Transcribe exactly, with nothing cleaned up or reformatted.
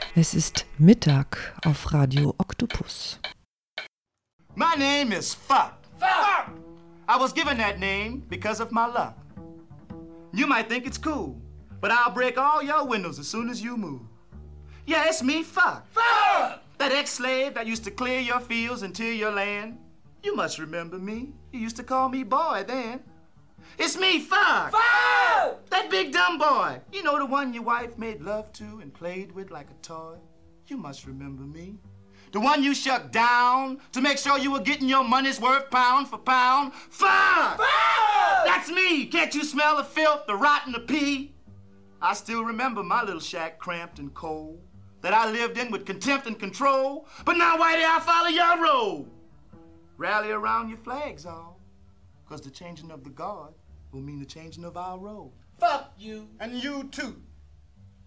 Es ist Mittag auf Radio Oktopus. My name is Fuck. Fuck! I was given that name because of my luck. You might think it's cool, but I'll break all your windows as soon as you move. Yeah, it's me, Fuck. Fuck! That ex-slave that used to clear your fields and till your land. You must remember me. You used to call me boy then. It's me, Fuck! Fuck! That big dumb boy. You know, the one your wife made love to and played with like a toy. You must remember me. The one you shut down to make sure you were getting your money's worth pound for pound. Fuck! Fuck! That's me. Can't you smell the filth, the rot, and the pee? I still remember my little shack cramped and cold that I lived in with contempt and control. But now, Whitey, I follow your road. Rally around your flags, all. Because the changing of the guard will mean the changing of our road. Fuck you. And you too.